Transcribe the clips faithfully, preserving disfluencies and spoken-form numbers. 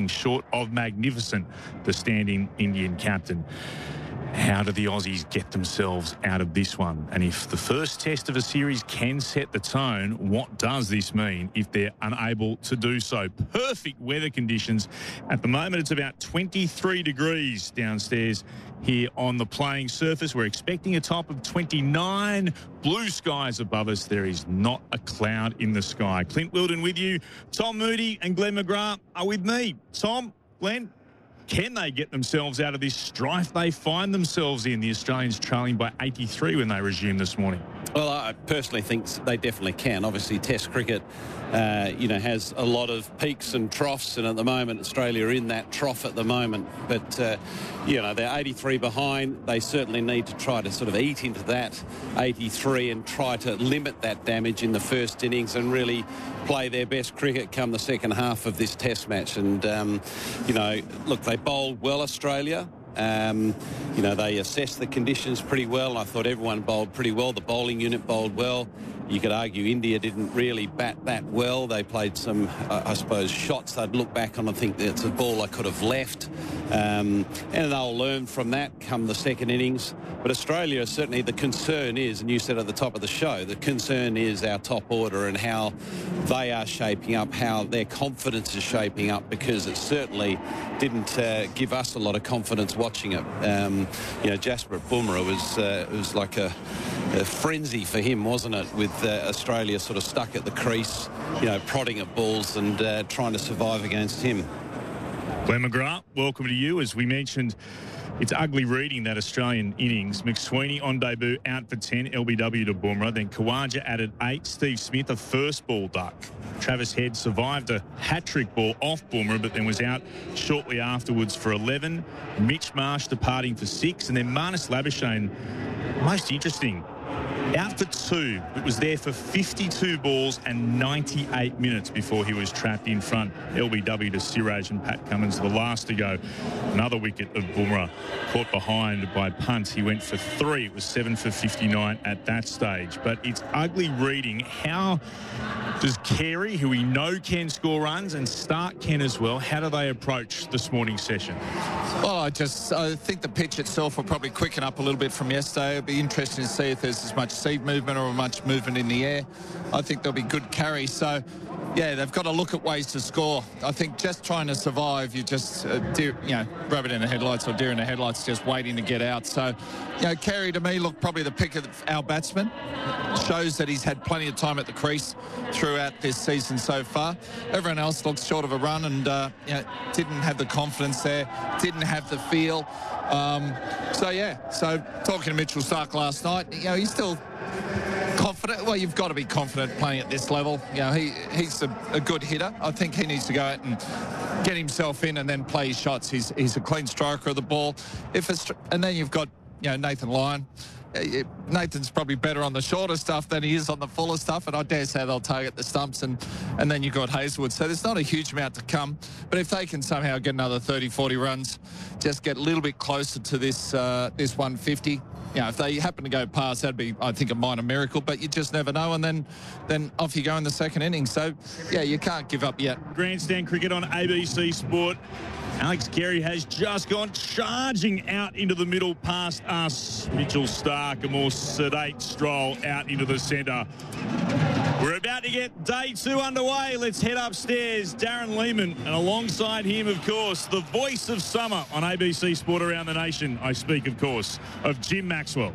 short of magnificent, the standing Indian captain. How do the Aussies get themselves out of this one? And if the first test of a series can set the tone, what does this mean if they're unable to do so? Perfect weather conditions. At the moment, it's about twenty-three degrees downstairs here on the playing surface. We're expecting a top of twenty-nine. Blue skies above us. There is not a cloud in the sky. Clint Wilden with you. Tom Moody and Glenn McGrath are with me. Tom, Glenn, can they get themselves out of this strife they find themselves in? The Australians trailing by eighty-three when they resume this morning. Well, I personally think they definitely can. Obviously, Test cricket, uh, you know, has a lot of peaks and troughs, and at the moment, Australia are in that trough at the moment. But, uh, you know, they're eighty-three behind. They certainly need to try to sort of eat into that eighty-three and try to limit that damage in the first innings and really play their best cricket come the second half of this Test match. And, um, you know, look, they bowled well, Australia. Um, you know, they assessed the conditions pretty well. I thought everyone bowled pretty well. The bowling unit bowled well. You could argue India didn't really bat that well. They played some, uh, I suppose, shots they'd look back on and think that's a ball I could have left. Um, and they'll learn from that come the second innings. But Australia, certainly the concern is, and you said at the top of the show, the concern is our top order and how they are shaping up, how their confidence is shaping up, because it certainly didn't uh, give us a lot of confidence watching it. Um, you know, Jasprit Bumrah was, uh, it was like a, a frenzy for him, wasn't it, with uh, Australia sort of stuck at the crease, you know, prodding at balls and uh, trying to survive against him. Glenn McGrath, welcome to you. As we mentioned, it's ugly reading that Australian innings. McSweeney on debut out for ten, L B W to Bumrah. Then Khawaja added eight. Steve Smith, a first ball duck. Travis Head survived a hat-trick ball off Bumrah, but then was out shortly afterwards for eleven. Mitch Marsh departing for six. And then Marnus Labuschagne, most interesting, out for two. It was there for fifty-two balls and ninety-eight minutes before he was trapped in front. L B W to Siraj and Pat Cummins, the last to go. Another wicket of Bumrah caught behind by punt. He went for three. It was seven for fifty-nine at that stage. But it's ugly reading. How does Carey, who we know can score runs, and Stark can as well, how do they approach this morning's session? Well, I just I think the pitch itself will probably quicken up a little bit from yesterday. It'll be interesting to see if there's as much seed movement or much movement in the air. I think there'll be good carry. So, yeah, they've got to look at ways to score. I think just trying to survive, you just, uh, deer, you know, rabbit in the headlights or deer in the headlights, just waiting to get out. So, you know, Carey to me looked probably the pick of our batsman. Shows that he's had plenty of time at the crease throughout this season so far. Everyone else looks short of a run and, uh, you know, didn't have the confidence there, didn't have the feel. Um, so, yeah, so talking to Mitchell Stark last night, you know, he's still confident. Well, you've got to be confident playing at this level. You know, he he's a, a good hitter. I think he needs to go out and get himself in and then play his shots. He's he's a clean striker of the ball. If it's, and then you've got, you know, Nathan Lyon. Nathan's probably better on the shorter stuff than he is on the fuller stuff, and I dare say they'll target the stumps, and, and then you've got Hazlewood. So there's not a huge amount to come, but if they can somehow get another thirty, forty runs, just get a little bit closer to this uh, this one fifty, you know, if they happen to go past, that'd be, I think, a minor miracle, but you just never know, and then, then off you go in the second innings. So, yeah, you can't give up yet. Grandstand cricket on A B C Sport. Alex Carey has just gone charging out into the middle past us. Mitchell Stark, a more sedate stroll out into the centre. We're about to get day two underway. Let's head upstairs. Darren Lehman, and alongside him, of course, the voice of summer on A B C Sport around the nation. I speak, of course, of Jim Maxwell.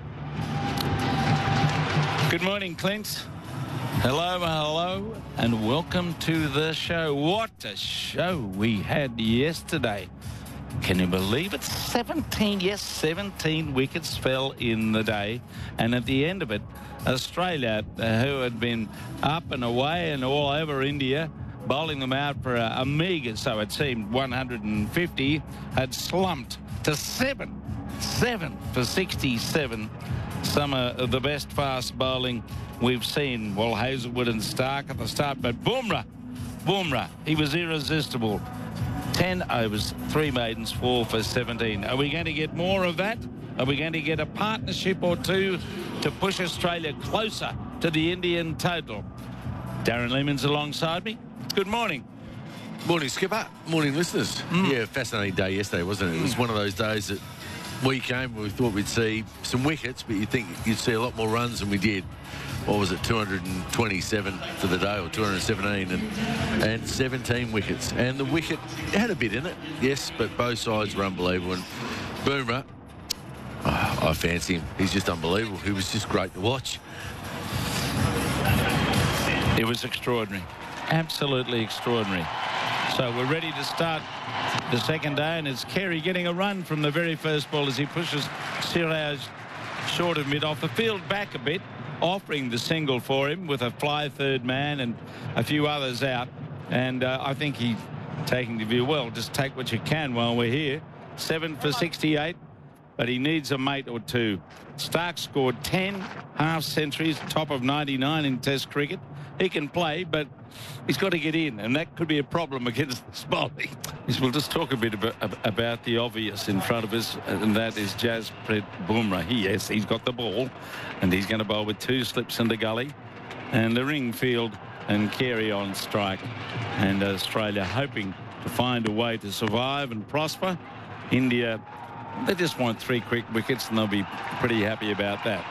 Good morning, Clint. Hello, hello, and welcome to the show. What a show we had yesterday. Can you believe it? seventeen, yes, seventeen wickets fell in the day. And at the end of it, Australia, uh, who had been up and away and all over India, bowling them out for a, a meagre, so it seemed, one hundred fifty, had slumped to seven. Seven for sixty-seven. Some of the best fast bowling we've seen. Well, Hazlewood and Stark at the start, but Bumrah, Bumrah, he was irresistible. ten overs, three maidens, four for seventeen. Are we going to get more of that? Are we going to get a partnership or two to push Australia closer to the Indian total? Darren Lehman's alongside me. Good morning. Morning, Skipper. Morning, listeners. Mm. Yeah, fascinating day yesterday, wasn't it? It was one of those days that we came, we thought we'd see some wickets, but you'd think you'd see a lot more runs than we did. What was it, two hundred twenty-seven for the day, or two hundred seventeen, and, and seventeen wickets. And the wicket had a bit in it, yes, but both sides were unbelievable. And Bumrah, oh, I fancy him. He's just unbelievable. He was just great to watch. It was extraordinary. Absolutely extraordinary. So we're ready to start the second day, and it's Carey getting a run from the very first ball as he pushes Siraj short of mid off the field back a bit, offering the single for him with a fly third man and a few others out. And uh, I think he's taking the view, well, just take what you can while we're here. Seven for sixty-eight, but he needs a mate or two. Stark scored ten half centuries, top of ninety-nine in Test cricket. He can play, but he's got to get in, and that could be a problem against this bowling. We'll just talk a bit about, about the obvious in front of us, and that is Jasprit Bumrah. He, yes, he's got the ball, and he's going to bowl with two slips in the gully, and the Ringfield and Carey on strike. And Australia hoping to find a way to survive and prosper. India, they just want three quick wickets, and they'll be pretty happy about that.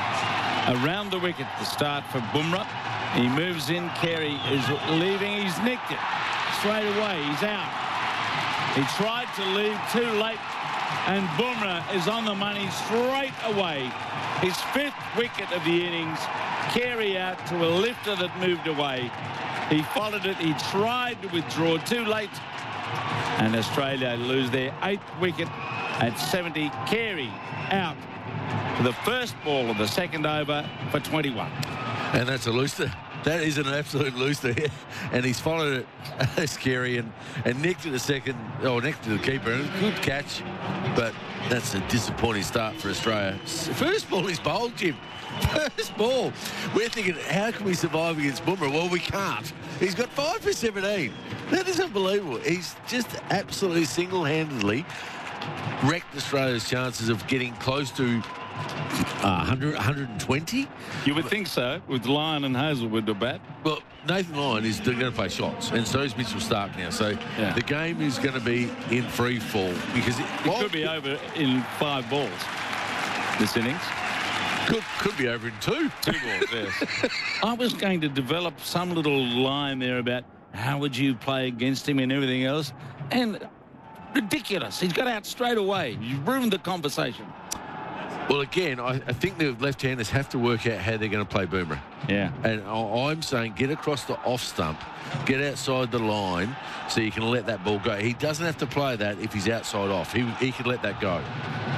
Around the wicket to start for Bumrah. He moves in. Carey is leaving. He's nicked it straight away. He's out. He tried to leave too late, and Bumrah is on the money straight away. His fifth wicket of the innings. Carey out to a lifter that moved away. He followed it. He tried to withdraw too late, and Australia lose their eighth wicket at seventy. Carey out for the first ball of the second over for twenty-one. And that's a looser. That is an absolute looser. And he's followed it as Carey and, and nicked it a second, or nicked to the keeper. And a good catch, but that's a disappointing start for Australia. First ball is bowled, Jim. First ball. We're thinking, how can we survive against Bumrah? Well, we can't. He's got five for seventeen. That is unbelievable. He's just absolutely single-handedly wrecked Australia's chances of getting close to Uh, one hundred, one hundred twenty? You would think so, with Lyon and Hazlewood to bat. Well, Nathan Lyon is going to play shots, and so is Mitchell Stark now. So yeah. The game is going to be in free fall. Because it, it could be over in five balls, this innings. Could, could be over in two. Two balls, yes. I was going to develop some little line there about how would you play against him and everything else. And ridiculous. He's got out straight away. You've ruined the conversation. Well, again, I, I think the left-handers have to work out how they're going to play Bumrah. Yeah. And I, I'm saying get across the off stump, get outside the line so you can let that ball go. He doesn't have to play that if he's outside off. He, he can let that go.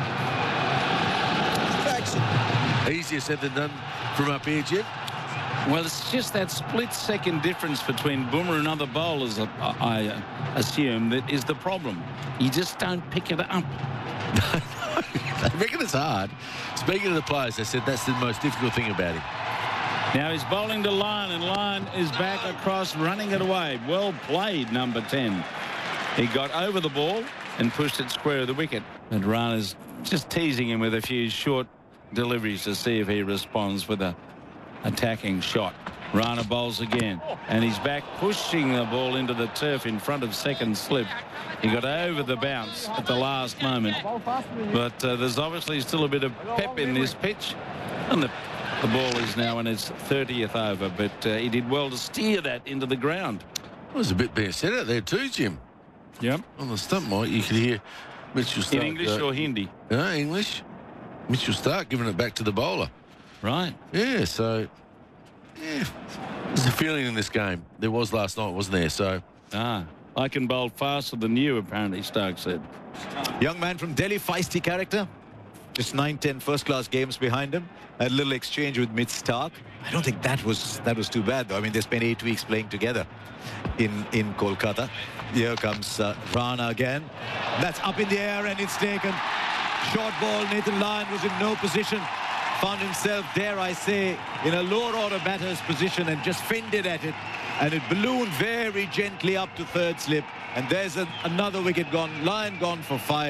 Easier said than done from up here, Jim. Well, it's just that split-second difference between Bumrah and other bowlers, I, I assume, that is the problem. You just don't pick it up. I reckon it's hard. Speaking of the players, I said that's the most difficult thing about him. Now he's bowling to Lyon, and Lyon is back across, running it away. Well played, number ten. He got over the ball and pushed it square of the wicket. And Rana's just teasing him with a few short deliveries to see if he responds with a attacking shot. Rana bowls again, and he's back pushing the ball into the turf in front of second slip. He got over the bounce at the last moment, but uh, there's obviously still a bit of pep in this pitch, and the, the ball is now in its thirtieth over, but uh, he did well to steer that into the ground. There was a bit being said out there too, Jim. Yep. On the stump, Mike, you could hear Mitchell Stark. In English uh, or Hindi? No, English. Mitchell Stark giving it back to the bowler. Right. Yeah, so... Yeah, there's a feeling in this game. There was last night, wasn't there? So, ah, I can bowl faster than you, apparently, Stark said. Young man from Delhi, feisty character. Just nine, ten first-class games behind him. A little exchange with Mitch Stark. I don't think that was that was too bad, though. I mean, they spent eight weeks playing together in in Kolkata. Here comes uh, Rana again. That's up in the air, and it's taken. Short ball. Nathan Lyon was in no position. Found himself, dare I say, in a lower order batter's position and just fended at it. And it ballooned very gently up to third slip. And there's a, another wicket gone. Lyon gone for five.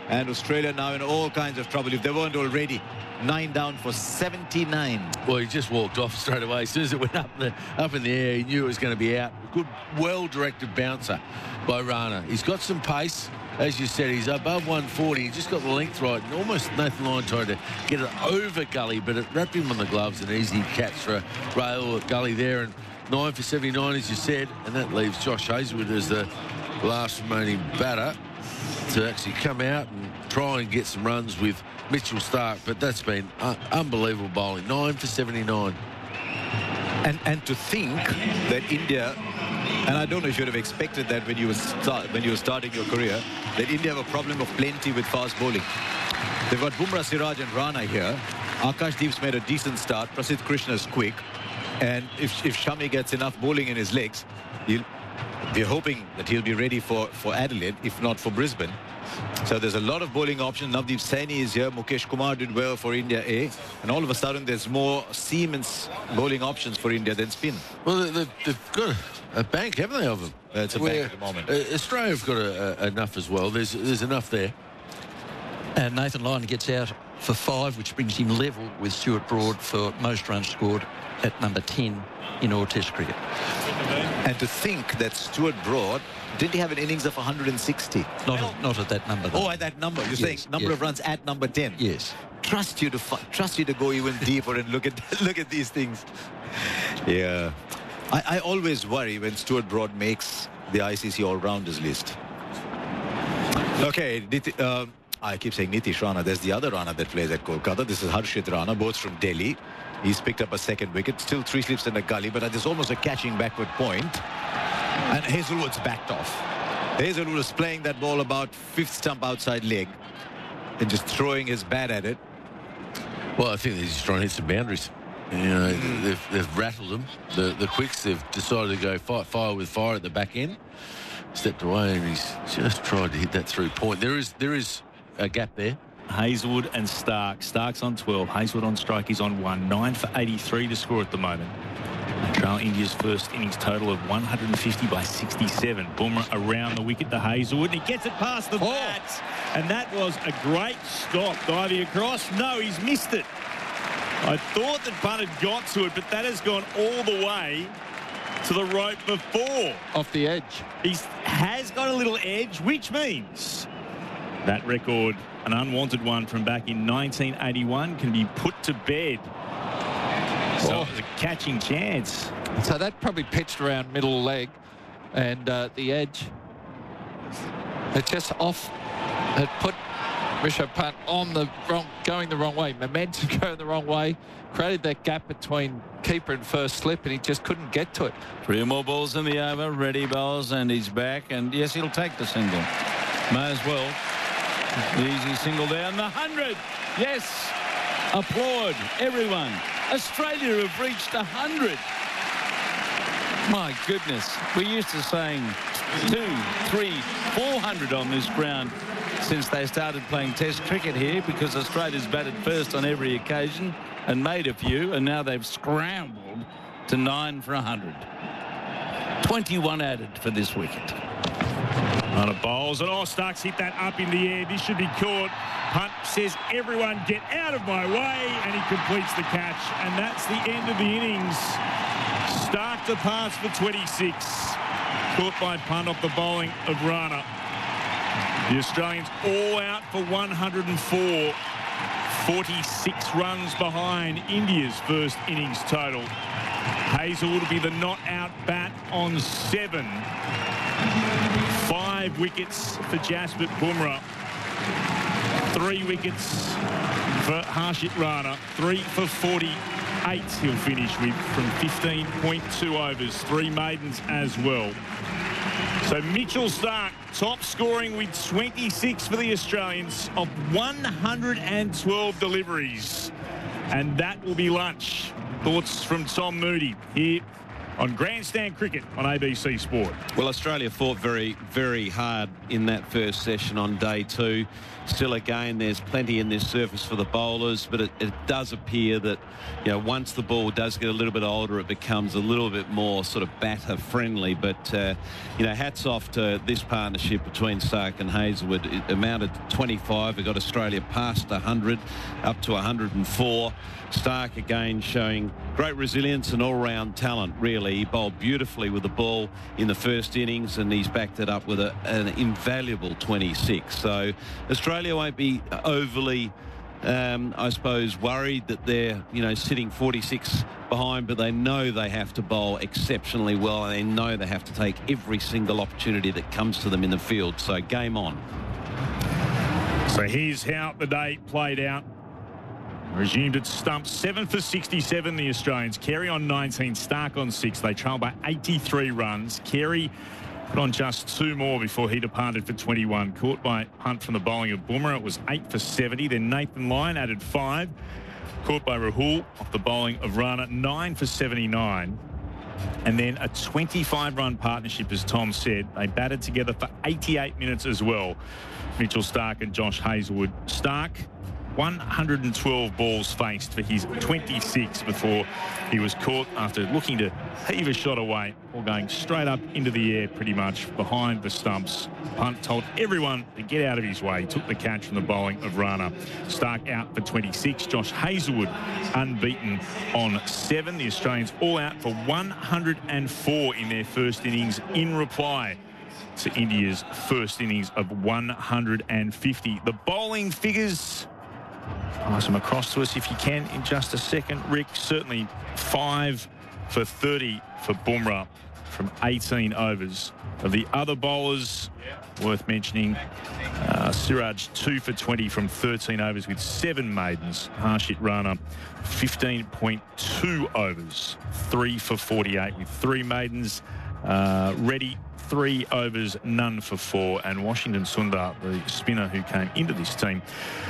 And Australia now in all kinds of trouble, if they weren't already. Nine down for seventy-nine. Well, he just walked off straight away. As soon as it went up, the, up in the air, he knew it was going to be out. Good, well-directed bouncer by Rana. He's got some pace. As you said, he's above one forty. He just got the length right. And almost Nathan Lyon tried to get it over Gully, but it wrapped him on the gloves. An easy catch for Rail at Gully there. And nine for seventy-nine, as you said. And that leaves Josh Hazlewood as the last remaining batter to actually come out and try and get some runs with Mitchell Starc. But that's been uh, unbelievable bowling. nine for seventy-nine. And and to think that India, and I don't know if you'd have expected that when you were start, when you were starting your career, that India have a problem of plenty with fast bowling. They've got Bumrah, Siraj and Rana here. Akashdeep's made a decent start. Prasidh Krishna's quick. And if, if Shami gets enough bowling in his legs, he'll, we're hoping that he'll be ready for, for Adelaide, if not for Brisbane. So there's a lot of bowling options. Navdeep Saini is here. Mukesh Kumar did well for India A. And all of a sudden there's more seam and bowling options for India than spin. Well, they've, they've got a, a bank, haven't they, of them? Uh, it's a Where, bank at the moment. Uh, Australia have got a, a, enough as well. There's, there's enough there. And Nathan Lyon gets out for five, which brings him level with Stuart Broad for most runs scored at number ten in all Test cricket. And to think that Stuart Broad, didn't he have an innings of one hundred sixty? Not, at, not at that number, though. Oh, at that number. You're Yes, saying number yes. of runs at number ten. Yes. Trust you to trust you to go even deeper and look at look at these things. Yeah, I, I always worry when Stuart Broad makes the I C C all-rounders list. Okay, Niti, uh, I keep saying Nitish Rana. There's the other Rana that plays at Kolkata. This is Harshit Rana, both from Delhi. He's picked up a second wicket. Still three slips in the gully, but there's almost a catching backward point. And Hazlewood's backed off. Hazlewood was playing that ball about fifth stump outside leg and just throwing his bat at it. Well, I think they're just trying to hit some boundaries. You know, mm. they've, they've rattled them. The, the quicks, they've decided to go fire, fire with fire at the back end. Stepped away and he's just tried to hit that through point. There is, there is a gap there. Hazlewood and Starc. Starc's on twelve. Hazlewood on strike. He's on one. nine for eighty-three to score at the moment. Trail India's first innings total of one hundred fifty by sixty-seven. Bumrah around the wicket to Hazlewood. And he gets it past the Oh. bats. And that was a great stop. Diving across. No, he's missed it. I thought that Butt had got to it, but that has gone all the way to the rope before. Off the edge. He has got a little edge, which means that record, an unwanted one from back in nineteen eighty-one, can be put to bed. So Oh. it was a catching chance. So that probably pitched around middle leg, and uh, the edge. It just off. It put Rishabh Pant on the wrong, going the wrong way. Momentum going the wrong way. Created that gap between keeper and first slip, and he just couldn't get to it. Three more balls in the over. Ready bowls, and he's back. And yes, he'll take the single. May as well. Easy single down the hundred. Yes. Applaud everyone. Australia have reached a hundred. My goodness. We're used to saying two, three, four hundred on this ground since they started playing Test cricket here, because Australia's batted first on every occasion and made a few, and now they've scrambled to nine for a hundred. twenty-one added for this wicket. On a bowls, and oh, Stark's hit that up in the air. This should be caught. Punt says, everyone get out of my way, and he completes the catch. And that's the end of the innings. Stark to pass for twenty-six. Caught by Punt off the bowling of Rana. The Australians all out for one hundred four. forty-six runs behind India's first innings total. Hazlewood will be the not out bat on seven. Five wickets for Jasprit Bumrah. Three wickets for Harshit Rana. Three for forty-eight he'll finish with from fifteen point two overs. Three maidens as well. So Mitchell Starc top scoring with twenty-six for the Australians of one hundred twelve deliveries. And that will be lunch. Thoughts from Tom Moody here on Grandstand Cricket on A B C Sport. Well, Australia fought very, very hard in that first session on day two. Still, again, there's plenty in this surface for the bowlers, but it, it does appear that, you know, once the ball does get a little bit older, it becomes a little bit more sort of batter-friendly. But, uh, you know, hats off to this partnership between Stark and Hazlewood. It amounted to twenty-five. It got Australia past one hundred, up to one hundred and four. Stark, again, showing great resilience and all-round talent, really. He bowled beautifully with the ball in the first innings, and he's backed it up with a, an invaluable twenty-six. So Australia won't be overly, um, I suppose, worried that they're, you know, sitting forty-six behind, but they know they have to bowl exceptionally well, and they know they have to take every single opportunity that comes to them in the field. So game on. So here's how the day played out. Resumed at stumps, seven for sixty-seven, the Australians. Carey on nineteen, Stark on six. They trail by eighty-three runs. Carey put on just two more before he departed for twenty-one. Caught by punt from the bowling of Bumrah. It was eight for seventy. Then Nathan Lyon added five. Caught by Rahul off the bowling of Rana, nine for seventy-nine. And then a twenty-five run partnership, as Tom said. They batted together for eighty-eight minutes as well. Mitchell Stark and Josh Hazlewood. Stark, one hundred and twelve balls faced for his twenty-six before he was caught after looking to heave a shot away or going straight up into the air pretty much behind the stumps. Punt told everyone to get out of his way. Took the catch from the bowling of Rana. Stark out for twenty-six. Josh Hazlewood unbeaten on seven. The Australians all out for one hundred and four in their first innings in reply to India's first innings of one hundred and fifty. The bowling figures, pass them across to us if you can in just a second, Rick. Certainly five for thirty for Bumrah from eighteen overs. Of the other bowlers, worth mentioning, uh, Siraj two for twenty from thirteen overs with seven maidens. Harshit Rana fifteen point two overs, three for forty-eight with three maidens. Uh, Reddy three overs, none for four. And Washington Sundar, the spinner who came into this team,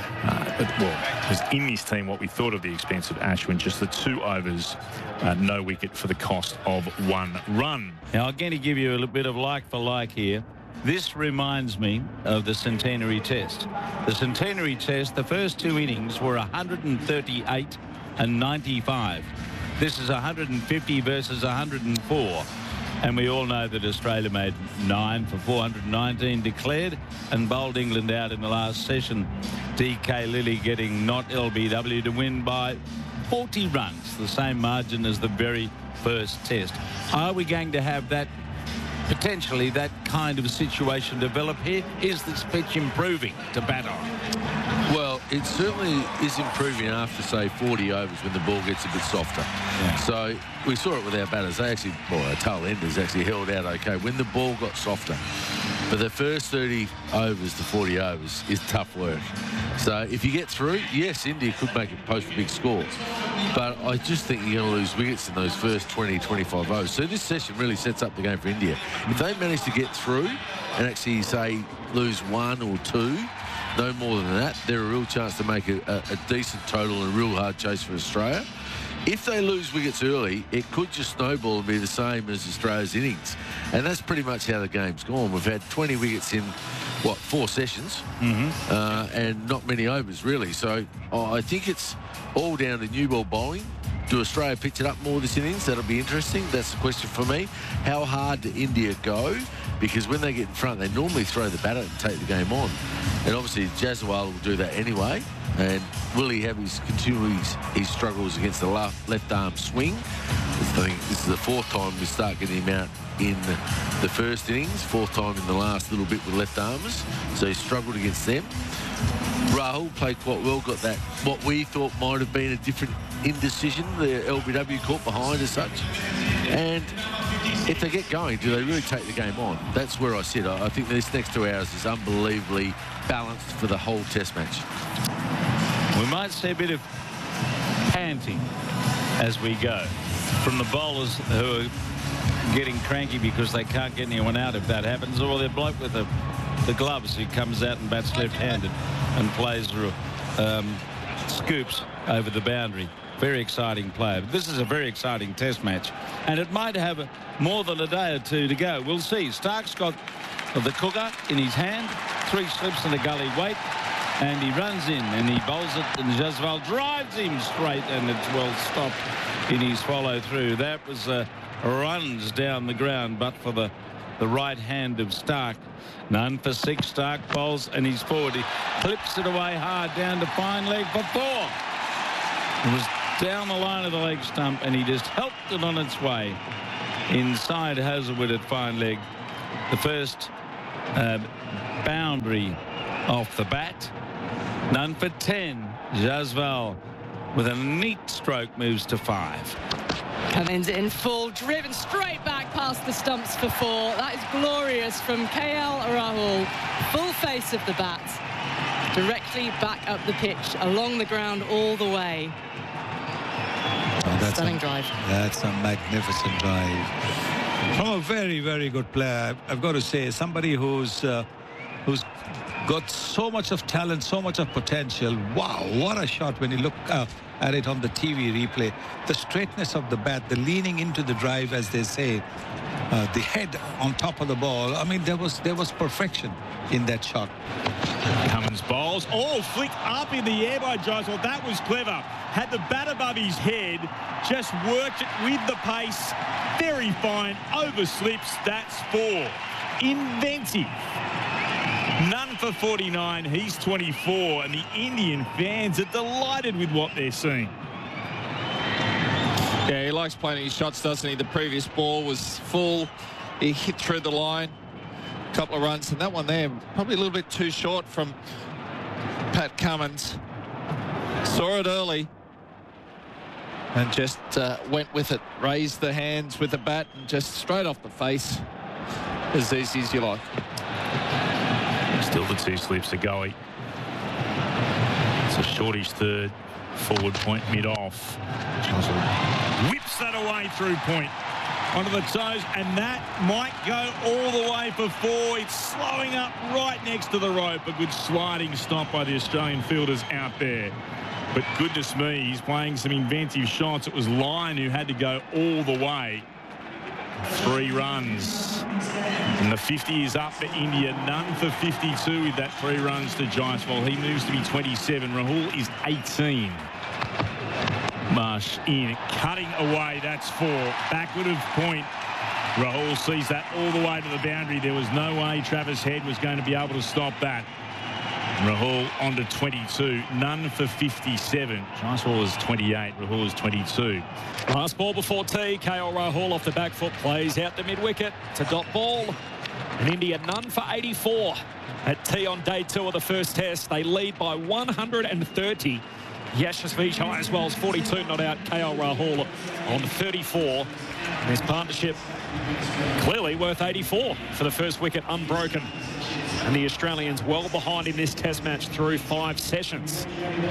uh, well, was in this team what we thought of the expense of Ashwin, just the two overs, uh, no wicket for the cost of one run. Now, I'm going to give you a little bit of like for like here. This reminds me of the Centenary Test. The Centenary Test, the first two innings were one hundred and thirty-eight and ninety-five. This is one hundred and fifty versus one hundred and four. And we all know that Australia made nine for four hundred nineteen declared and bowled England out in the last session. D K Lilly getting not L B W to win by forty runs, the same margin as the very first test. Are we going to have that, potentially that kind of situation develop here? Is this pitch improving to bat on? Well, it certainly is improving after, say, forty overs when the ball gets a bit softer. Yeah. So we saw it with our batters. They actually, well, our tail enders actually held out okay when the ball got softer. But the first thirty overs to forty overs is tough work. So if you get through, yes, India could make it post a big score. But I just think you're going to lose wickets in those first twenty, twenty-five overs. So this session really sets up the game for India. If they manage to get through and actually, say, lose one or two, no more than that, they're a real chance to make a, a, a decent total and a real hard chase for Australia. If they lose wickets early, it could just snowball and be the same as Australia's innings. And that's pretty much how the game's gone. We've had twenty wickets in, what, four sessions, mm-hmm. uh, and not many overs, really. So oh, I think it's all down to new ball bowling. Do Australia pitch it up more this innings? That'll be interesting. That's the question for me. How hard do India go? Because when they get in front, they normally throw the batter and take the game on. And obviously, Jaswal will do that anyway. And will he have his continuing his, his struggles against the left, left arm swing? I think this is the fourth time we start getting him out in the first innings, fourth time in the last little bit with left armers. So he struggled against them. Rahul played quite well, got that, what we thought might have been a different indecision, the L B W caught behind as such. And if they get going, do they really take the game on? That's where I sit. I think this next two hours is unbelievably balanced for the whole test match. We might see a bit of panting as we go from the bowlers who are getting cranky because they can't get anyone out if that happens, or their bloke with the, the gloves who comes out and bats left-handed and plays um, scoops over the boundary. Very exciting player. This is a very exciting test match, and it might have a, more than a day or two to go. We'll see. Stark's got the cooker in his hand, three slips in the gully weight, and he runs in and he bowls it, and Jaswal drives him straight, and it's well stopped in his follow through. That was uh, runs down the ground, but for the the right hand of Stark. None for six. Stark bowls and he's forward. He clips it away hard down to fine leg for four. It was down the line of the leg stump, and he just helped it on its way inside Hazlewood at fine leg. The first uh, boundary off the bat. None for ten. Jaswal with a neat stroke moves to five. Cummins in full, driven straight back past the stumps for four. That is glorious from K L Rahul. Full face of the bat, directly back up the pitch, along the ground all the way. Oh, that's Stunning a, drive. That's a magnificent drive. From a very, very good player. I've got to say, somebody who's uh, who's got so much of talent, so much of potential. Wow, what a shot when you look uh, at it on the T V replay. The straightness of the bat, the leaning into the drive, as they say, uh, the head on top of the ball. I mean, there was there was perfection in that shot. Cummins bowls. Oh, flicked up in the air by Jaswal. That was clever. Had the bat above his head, just worked it with the pace. Very fine. Overslips. That's four. Inventive. None for forty-nine. He's twenty-four. And the Indian fans are delighted with what they're seeing. Yeah, he likes playing his shots, doesn't he? The previous ball was full. He hit through the line. A couple of runs. And that one there, probably a little bit too short from Pat Cummins. Saw it early and just uh, went with it. Raised the hands with the bat and just straight off the face. As easy as you like. Still the two slips are going. It's a shortish third. Forward point mid-off. Jaswal whips that away through point. Onto the toes, and that might go all the way for four. It's slowing up right next to the rope. A good sliding stop by the Australian fielders out there. But goodness me, he's playing some inventive shots. It was Lyon who had to go all the way. Three runs. And the fifty is up for India. None for fifty-two with that three runs to Jaiswal. He moves to be twenty-seven. Rahul is eighteen. Marsh in, cutting away. That's four. Backward of point. Rahul sees that all the way to the boundary. There was no way Travis Head was going to be able to stop that. Rahul on to twenty-two. None for fifty-seven. Jaiswal is twenty-eight. Rahul is twenty-two. Last ball before tea. K L Rahul off the back foot plays out the mid-wicket. It's a dot ball. And India none for eighty-four at tea on day two of the first test. They lead by one hundred thirty. Yashasvi Jaiswal's forty-two not out. K L Rahul on thirty-four. And this partnership clearly worth eighty-four for the first wicket unbroken. And the Australians well behind in this test match through five sessions.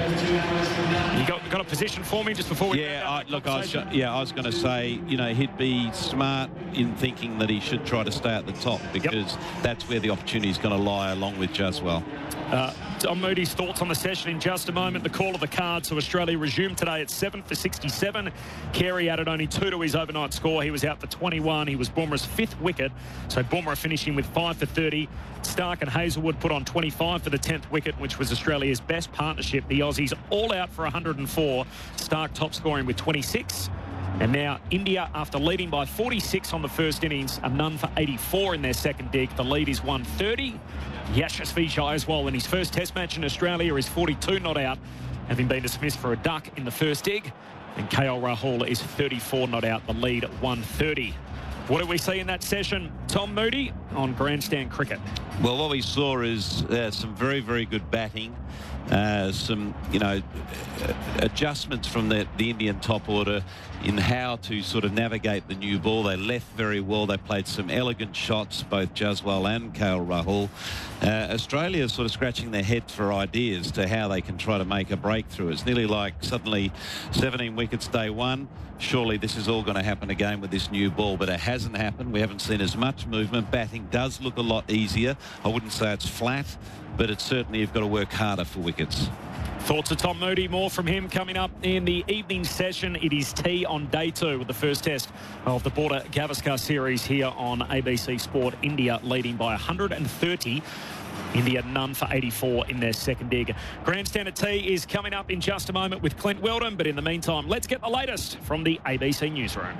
You got, got a position for me just before we... Yeah, I, look, I was, yeah, I was going to say, you know, he'd be smart in thinking that he should try to stay at the top because yep. that's where the opportunity is going to lie along with Jaswal. Uh, Tom Moody's thoughts on the session in just a moment. The call of the card. So Australia resumed today at seven for sixty-seven. Carey added only two to his overnight score. He was out for twenty-one. He was Bumrah's fifth wicket. So Bumrah finishing with five for thirty. Stark and Hazlewood put on twenty-five for the tenth wicket, which was Australia's best partnership. The Aussies all out for one hundred four. Stark top scoring with twenty-six. And now India, after leading by forty-six on the first innings, are none for eighty-four in their second dig. The lead is one thirty. Yashasvi Jaiswal in his first test match in Australia is forty-two not out, having been dismissed for a duck in the first dig. And K L Rahul is thirty-four not out, the lead at one thirty. What did we see in that session, Tom Moody, on grandstand cricket? Well, what we saw is uh, some very, very good batting. Uh, some, you know, adjustments from the, the Indian top order in how to sort of navigate the new ball. They left very well. They played some elegant shots, both Jaswal and K L Rahul. Uh, Australia is sort of scratching their heads for ideas to how they can try to make a breakthrough. It's nearly like suddenly seventeen wickets day one. Surely this is all going to happen again with this new ball, but it hasn't happened. We haven't seen as much movement. Batting does look a lot easier. I wouldn't say it's flat, but it's certainly you've got to work harder for wickets. Thoughts of Tom Moody, more from him coming up in the evening session. It is tea on day two with the first test of the Border Gavaskar series here on A B C Sport. India leading by one hundred thirty. India none for eighty-four in their second dig. Grandstand at tea is coming up in just a moment with Clint Weldon, but in the meantime, let's get the latest from the A B C newsroom.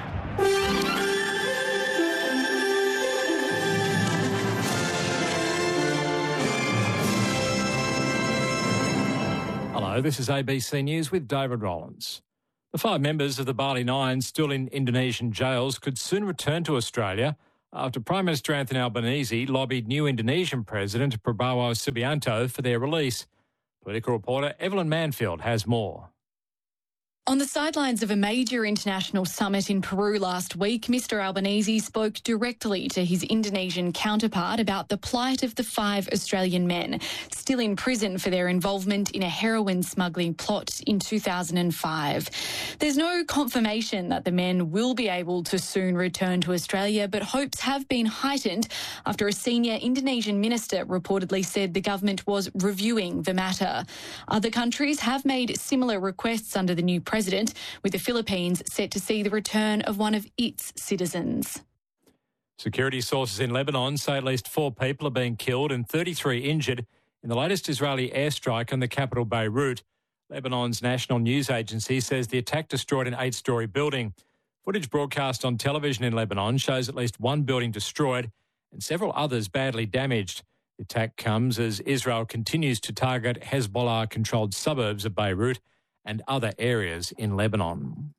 Hello, this is A B C News with David Rollins. The five members of the Bali Nine still in Indonesian jails could soon return to Australia after Prime Minister Anthony Albanese lobbied new Indonesian President Prabowo Subianto for their release. Political reporter Evelyn Manfield has more. On the sidelines of a major international summit in Peru last week, Mister Albanese spoke directly to his Indonesian counterpart about the plight of the five Australian men still in prison for their involvement in a heroin smuggling plot in two thousand five. There's no confirmation that the men will be able to soon return to Australia, but hopes have been heightened after a senior Indonesian minister reportedly said the government was reviewing the matter. Other countries have made similar requests under the new president, with the Philippines set to see the return of one of its citizens. Security sources in Lebanon say at least four people are being killed and thirty-three injured in the latest Israeli airstrike on the capital Beirut. Lebanon's national news agency says the attack destroyed an eight-storey building. Footage broadcast on television in Lebanon shows at least one building destroyed and several others badly damaged. The attack comes as Israel continues to target Hezbollah-controlled suburbs of Beirut and other areas in Lebanon.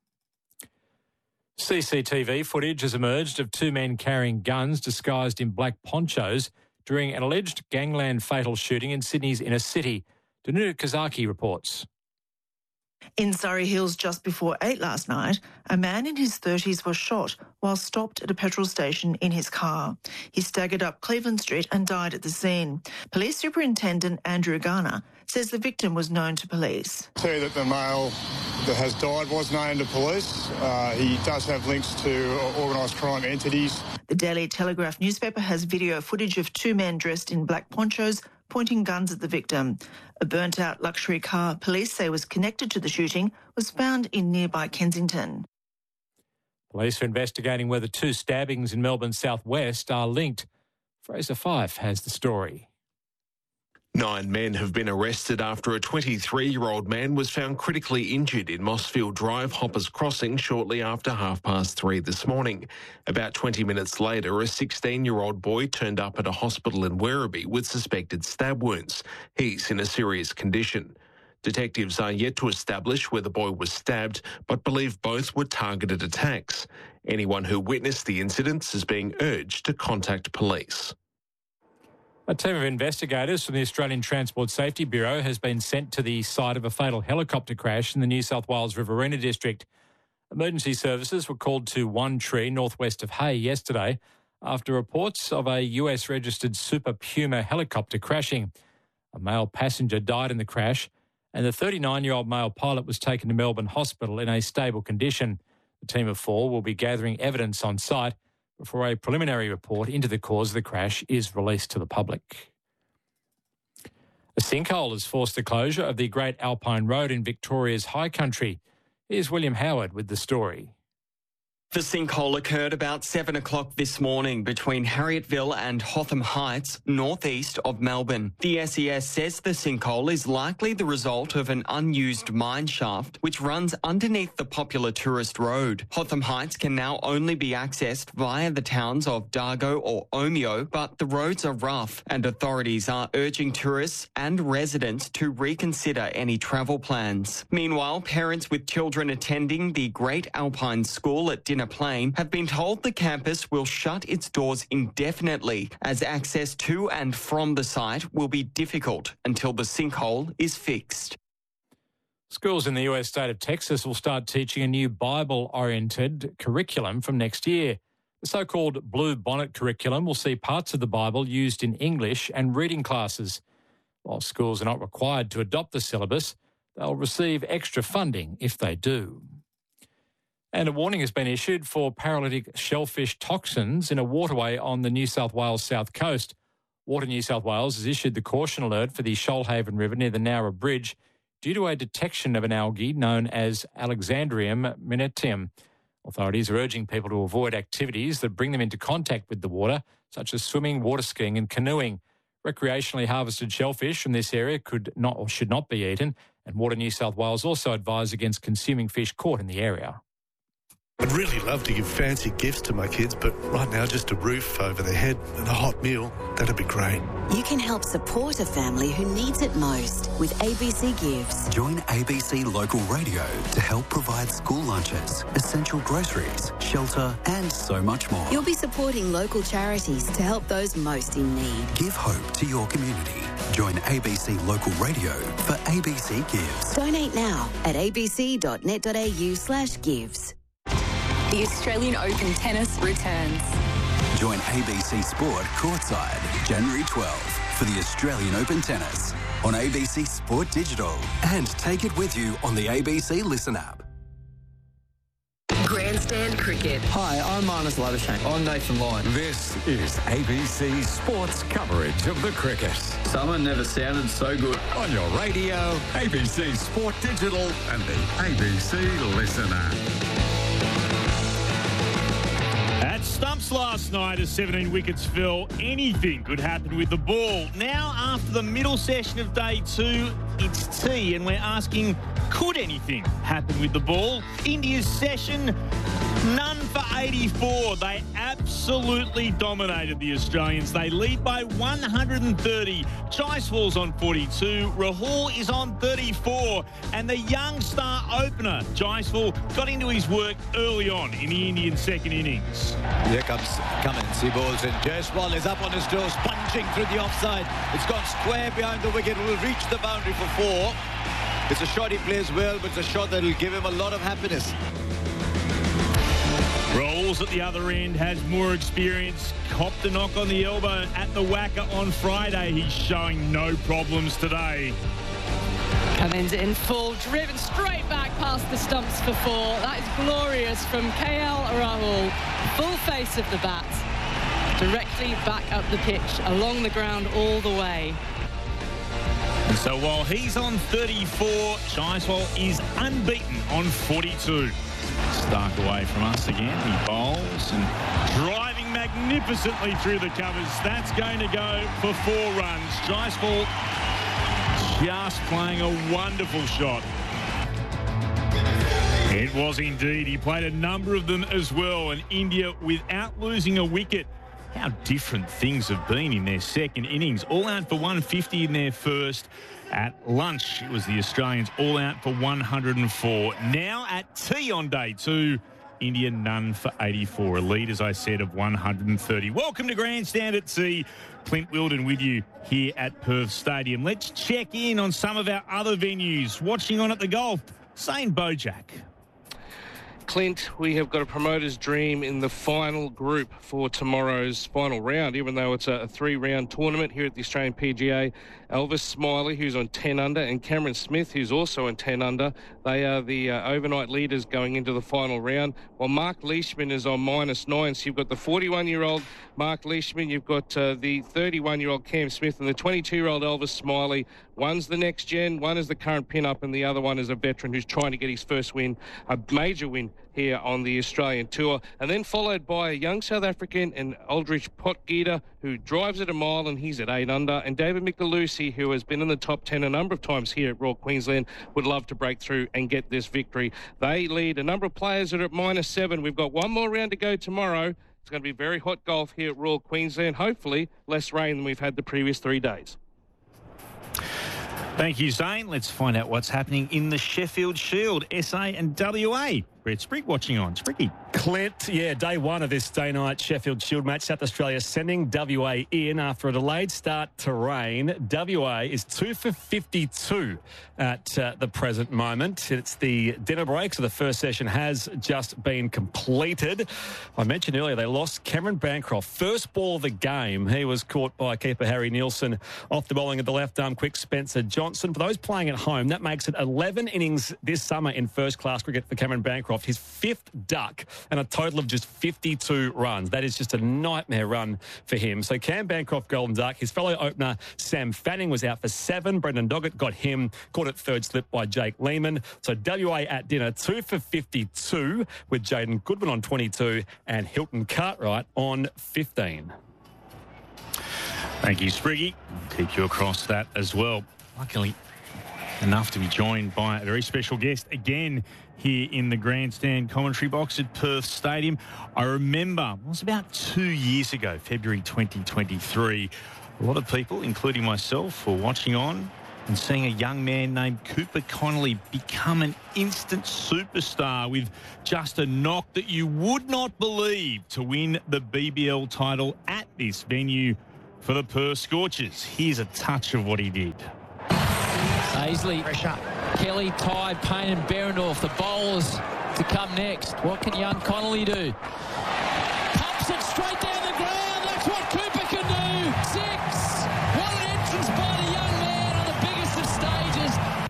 C C T V footage has emerged of two men carrying guns disguised in black ponchos during an alleged gangland fatal shooting in Sydney's inner city. Danuta Kazaki reports. In Surrey Hills just before eight last night, a man in his thirties was shot while stopped at a petrol station in his car. He staggered up Cleveland Street and died at the scene. Police Superintendent Andrew Garner says the victim was known to police. Say that the male that has died was known to police. Uh, he does have links to organised crime entities. The Daily Telegraph newspaper has video footage of two men dressed in black ponchos pointing guns at the victim. A burnt-out luxury car police say was connected to the shooting was found in nearby Kensington. Police are investigating whether two stabbings in Melbourne's southwest are linked. Fraser Fife has the story. Nine men have been arrested after a twenty-three-year-old man was found critically injured in Mossfield Drive, Hoppers Crossing, shortly after half past three this morning. About twenty minutes later, a sixteen-year-old boy turned up at a hospital in Werribee with suspected stab wounds. He's in a serious condition. Detectives are yet to establish where the boy was stabbed, but believe both were targeted attacks. Anyone who witnessed the incidents is being urged to contact police. A team of investigators from the Australian Transport Safety Bureau has been sent to the site of a fatal helicopter crash in the New South Wales Riverina district. Emergency services were called to One Tree, northwest of Hay, yesterday after reports of a U S-registered Super Puma helicopter crashing. A male passenger died in the crash and the thirty-nine-year-old male pilot was taken to Melbourne Hospital in a stable condition. The team of four will be gathering evidence on site before a preliminary report into the cause of the crash is released to the public. A sinkhole has forced the closure of the Great Alpine Road in Victoria's High Country. Here's William Howard with the story. The sinkhole occurred about seven o'clock this morning between Harrietville and Hotham Heights, northeast of Melbourne. The S E S says the sinkhole is likely the result of an unused mine shaft which runs underneath the popular tourist road. Hotham Heights can now only be accessed via the towns of Dargo or Omeo, but the roads are rough and authorities are urging tourists and residents to reconsider any travel plans. Meanwhile, parents with children attending the Great Alpine School at Dinner Plain have been told the campus will shut its doors indefinitely as access to and from the site will be difficult until the sinkhole is fixed. Schools in the U S state of Texas will start teaching a new Bible-oriented curriculum from next year. The so-called Blue Bonnet curriculum will see parts of the Bible used in English and reading classes. While schools are not required to adopt the syllabus, they'll receive extra funding if they do. And a warning has been issued for paralytic shellfish toxins in a waterway on the New South Wales south coast. Water New South Wales has issued the caution alert for the Shoalhaven River near the Nowra Bridge due to a detection of an algae known as Alexandrium minutium. Authorities are urging people to avoid activities that bring them into contact with the water, such as swimming, water skiing and canoeing. Recreationally harvested shellfish from this area could not or should not be eaten, and Water New South Wales also advise against consuming fish caught in the area. I'd really love to give fancy gifts to my kids, but right now just a roof over their head and a hot meal, that'd be great. You can help support a family who needs it most with A B C Gives. Join A B C Local Radio to help provide school lunches, essential groceries, shelter and so much more. You'll be supporting local charities to help those most in need. Give hope to your community. Join A B C Local Radio for A B C Gives. Donate now at abc.net.au slash gives. The Australian Open Tennis returns. Join A B C Sport courtside January twelfth for the Australian Open Tennis on A B C Sport Digital, and take it with you on the A B C Listen app. Grandstand Cricket. Hi, I'm Marnus Labuschagne. I'm Nathan Lyon. This is A B C Sports coverage of the cricket. Summer never sounded so good. On your radio, A B C Sport Digital and the A B C Listen app. At Stumps last night, as seventeen wickets fell, anything could happen with the ball. Now, after the middle session of day two, it's tea, and we're asking, could anything happen with the ball? India's session, none for eighty-four. They absolutely dominated the Australians. They lead by one hundred thirty. Jaiswal's on forty-two. Rahul is on thirty-four. And the young star opener, Jaiswal, got into his work early on in the Indian second innings. Here comes Cummins. He bowls in. Jaiswal is up on his toes, punching through the offside. It's gone square behind the wicket. Will reach the boundary for four. It's a shot he plays well, but it's a shot that will give him a lot of happiness. Rolls at the other end, has more experience. Copped a knock on the elbow at the whacker on Friday. He's showing no problems today. Cummins in full, driven straight back past the stumps for four. That is glorious from K L Rahul. Full face of the bat. Directly back up the pitch, along the ground all the way. And so while he's on thirty-four, Jaiswal is unbeaten on forty-two. Stark away from us again. He bowls and driving magnificently through the covers. That's going to go for four runs. Jaiswal just playing a wonderful shot. It was indeed. He played a number of them as well. And India, without losing a wicket, how different things have been in their second innings. All out for one fifty in their first. At lunch, it was the Australians all out for one hundred four. Now at tea on day two, India none for eighty-four. A lead, as I said, of one hundred thirty. Welcome to Grandstand at Sea. Clint Wilden with you here at Perth Stadium. Let's check in on some of our other venues. Watching on at the golf, Zane Bojack. Clint, we have got a promoter's dream in the final group for tomorrow's final round, even though it's a three-round tournament here at the Australian P G A. Elvis Smiley, who's on ten under, and Cameron Smith, who's also on ten under. They are the uh, overnight leaders going into the final round, while Mark Leishman is on minus nine. So you've got the forty-one-year-old Mark Leishman, you've got uh, the thirty-one-year-old Cam Smith, and the twenty-two-year-old Elvis Smiley. One's the next gen, one is the current pin-up, and the other one is a veteran who's trying to get his first win, a major win here on the Australian Tour. And then followed by a young South African and Aldrich Potgieter, who drives at a mile, and he's at eight under. And David Micheluzzi, who has been in the top ten a number of times here at Royal Queensland, would love to break through and get this victory. They lead a number of players that are at minus seven. We've got one more round to go tomorrow. It's going to be very hot golf here at Royal Queensland. Hopefully less rain than we've had the previous three days. Thank you, Zane. Let's find out what's happening in the Sheffield Shield, S A and W A. Brett Sprigg watching on. Spriggy. Clint, yeah, day one of this day night Sheffield Shield match. South Australia sending W A in after a delayed start to rain. W A is two for fifty-two at uh, the present moment. It's the dinner break, so the first session has just been completed. I mentioned earlier they lost Cameron Bancroft. First ball of the game, he was caught by keeper Harry Nielsen off the bowling of the left arm quick Spencer Johnson. For those playing at home, that makes it eleven innings this summer in first-class cricket for Cameron Bancroft. Bancroft, his fifth duck and a total of just fifty-two runs. That is just a nightmare run for him. So Cam Bancroft, golden duck. His fellow opener, Sam Fanning, was out for seven. Brendan Doggett got him, caught it third slip by Jake Lehman. So W A at dinner, two for fifty-two with Jaden Goodwin on twenty-two and Hilton Cartwright on fifteen. Thank you, Spriggy. We'll keep you across that as well. Luckily enough to be joined by a very special guest again here in the grandstand commentary box at Perth Stadium. I remember it was about two years ago, February twenty twenty-three. A lot of people, including myself, were watching on and seeing a young man named Cooper Connolly become an instant superstar with just a knock that you would not believe to win the B B L title at this venue for the Perth Scorchers. Here's a touch of what he did. Aisley, pressure. Kelly, Tide, Payne and Berendorf, the bowlers to come next. What can young Connolly do? Pumps it straight down the ground. That's what Cooper can do. Six. What an entrance by the young man on the biggest of stages.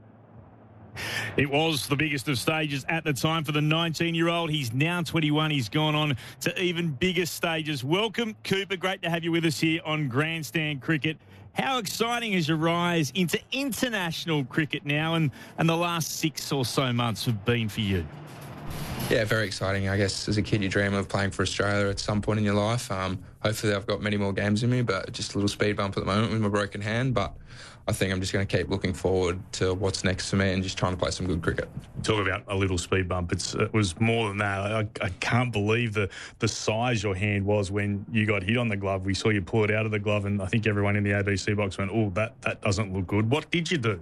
It was the biggest of stages at the time for the nineteen-year-old. He's now twenty-one. He's gone on to even bigger stages. Welcome, Cooper. Great to have you with us here on Grandstand Cricket. How exciting is your rise into international cricket now, and, and the last six or so months have been for you? Yeah, very exciting. I guess as a kid you dream of playing for Australia at some point in your life. Um, hopefully I've got many more games in me, but just a little speed bump at the moment with my broken hand. But I think I'm just going to keep looking forward to what's next for me and just trying to play some good cricket. Talk about a little speed bump. It's, it was more than that. I, I can't believe the, the size your hand was when you got hit on the glove. We saw you pull it out of the glove, and I think everyone in the A B C box went, oh, that, that doesn't look good. What did you do?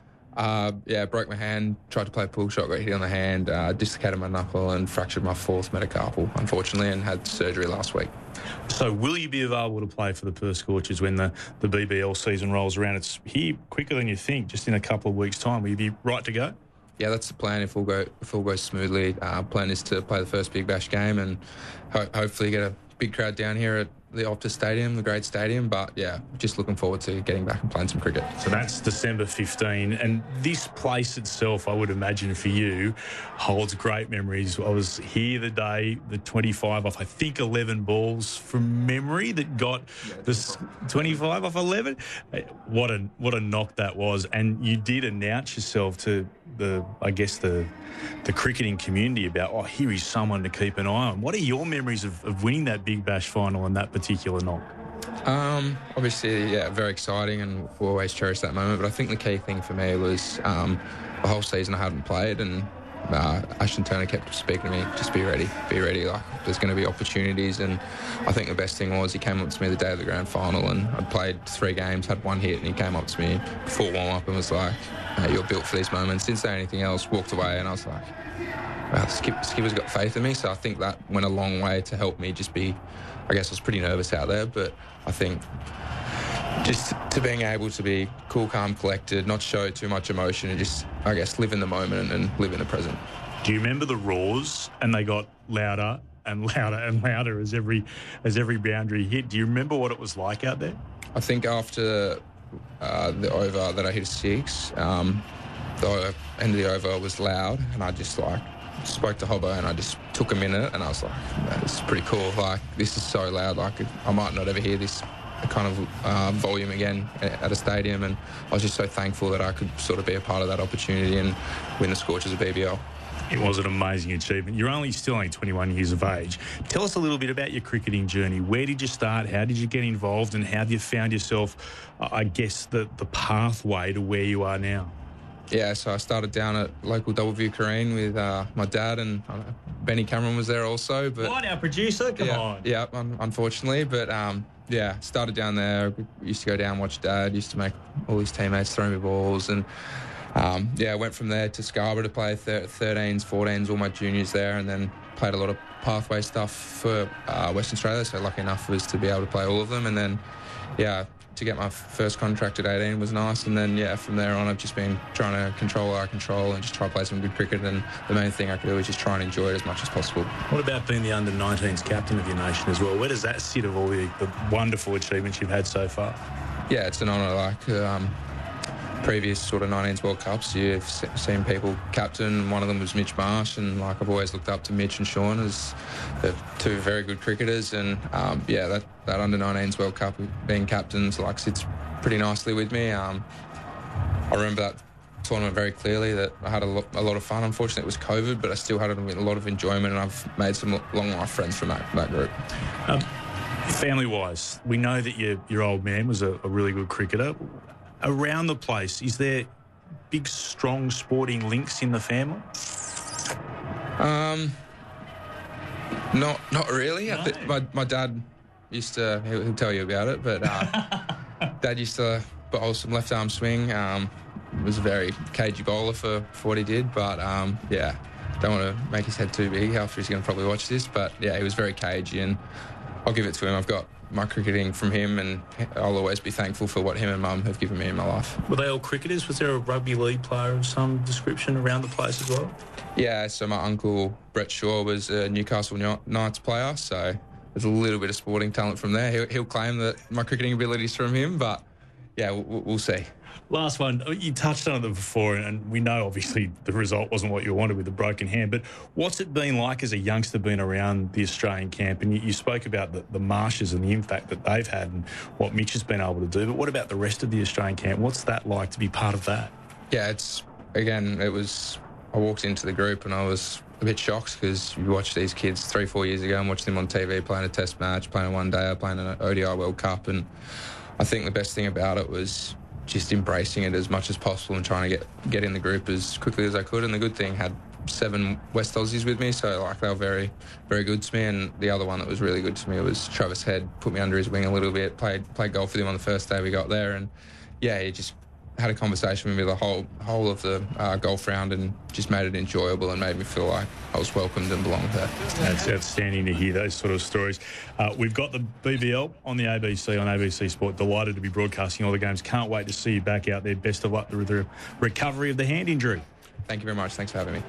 Uh, yeah, broke my hand, tried to play a pull shot, got hit on the hand, uh, dislocated my knuckle and fractured my fourth metacarpal, unfortunately, and had surgery last week. So will you be available to play for the Perth Scorchers when the, the B B L season rolls around? It's here quicker than you think, just in a couple of weeks' time. Will you be right to go? Yeah, that's the plan. If all go if all goes smoothly, uh, plan is to play the first Big Bash game and ho- hopefully get a big crowd down here at the Optus Stadium, the great stadium. But yeah, just looking forward to getting back and playing some cricket. So that's December fifteenth, and this place itself, I would imagine for you, holds great memories. I was here the day, the twenty-five off, I think eleven balls from memory that got this twenty-five off eleven. What a what a knock that was, and you did announce yourself to the, I guess the the cricketing community about, oh, here is someone to keep an eye on. What are your memories of, of winning that Big Bash final and that particular knock? Um, obviously, yeah, very exciting, and we'll always cherish that moment. But I think the key thing for me was um, the whole season I hadn't played, and uh, Ashton Turner kept speaking to me, just be ready, be ready. Like, there's going to be opportunities, and I think the best thing was he came up to me the day of the grand final, and I'd played three games, had one hit, and he came up to me before warm-up and was like, hey, you're built for these moments. Didn't say anything else, walked away, and I was like, wow, Skip, Skipper's got faith in me. So I think that went a long way to help me just be, I guess I was pretty nervous out there, but I think just to being able to be cool, calm, collected, not show too much emotion, and just, I guess, live in the moment and live in the present. Do you remember the roars? And they got louder and louder and louder as every as every boundary hit. Do you remember what it was like out there? I think after uh, the over that I hit a six, um, the end of the over was loud, and I just like spoke to Hobbo, and I just took a minute, and I was like, this is pretty cool. Like, this is so loud. Like, I might not ever hear this kind of uh, volume again at a stadium, and I was just so thankful that I could sort of be a part of that opportunity and win the Scorchers of B B L. It was an amazing achievement. You're only still only twenty-one years of age. Tell us a little bit about your cricketing journey. Where did you start? How did you get involved? And how have you found yourself, I guess, the, the pathway to where you are now? Yeah, so I started down at local Doubleview Kareen with uh, my dad, and uh, Benny Cameron was there also. But what, our producer? Come yeah, on. Yeah, un- unfortunately. But um, yeah, started down there. We used to go down and watch Dad. Used to make all his teammates throw me balls. And um, yeah, went from there to Scarborough to play thir- thirteens, fourteens, all my juniors there, and then played a lot of pathway stuff for uh, Western Australia. So lucky enough was to be able to play all of them. And then, yeah, to get my first contract at eighteen was nice, and then yeah, from there on I've just been trying to control what I control and just try to play some good cricket, and the main thing I could do is just try and enjoy it as much as possible. What about being the under nineteens captain of your nation as well? Where does that sit of all the, the wonderful achievements you've had so far? Yeah, it's an honour. Like um, previous sort of nineteens World Cups, you've seen people captain. One of them was Mitch Marsh, and like I've always looked up to Mitch and Sean as the two very good cricketers. And um, yeah, that, that under nineteens World Cup, being captains, like sits pretty nicely with me. Um, I remember that tournament very clearly, that I had a lot, a lot of fun. Unfortunately, it was COVID, but I still had a lot of enjoyment, and I've made some long life friends from that, that group. Um, family-wise, we know that your, your old man was a, a really good cricketer. Around the place, is there big, strong sporting links in the family? Um, not not really. No. I think my, my dad used to, he'll, he'll tell you about it, but uh, Dad used to bowl some left-arm swing. Um, was a very cagey bowler for, for what he did, but um, yeah, don't want to make his head too big after he's going to probably watch this, but yeah, he was very cagey, and I'll give it to him. I've got my cricketing from him, and I'll always be thankful for what him and Mum have given me in my life. Were they all cricketers? Was there a rugby league player of some description around the place as well? Yeah, so my uncle Brett Shaw was a Newcastle Knights player, so there's a little bit of sporting talent from there. He'll, he'll claim that my cricketing ability's from him, but yeah, we'll, we'll see. Last one, you touched on it before, and we know obviously the result wasn't what you wanted with the broken hand, but what's it been like as a youngster being around the Australian camp? And you, you spoke about the, the Marshes and the impact that they've had and what Mitch has been able to do, but what about the rest of the Australian camp? What's that like to be part of that? Yeah, it's, again, it was, I walked into the group and I was a bit shocked, because you watch these kids three, four years ago and watch them on T V playing a test match, playing a one-dayer, playing an O D I World Cup, and I think the best thing about it was just embracing it as much as possible and trying to get get in the group as quickly as I could. And the good thing, had seven West Aussies with me, so like they were very, very good to me. And the other one that was really good to me was Travis Head. Put me under his wing a little bit, played played golf with him on the first day we got there, and yeah, he just had a conversation with me the whole whole of the uh, golf round, and just made it enjoyable and made me feel like I was welcomed and belonged there. That's outstanding to hear those sort of stories. Uh, we've got the B B L on the A B C, on A B C Sport. Delighted to be broadcasting all the games. Can't wait to see you back out there. Best of luck with the recovery of the hand injury. Thank you very much. Thanks for having me.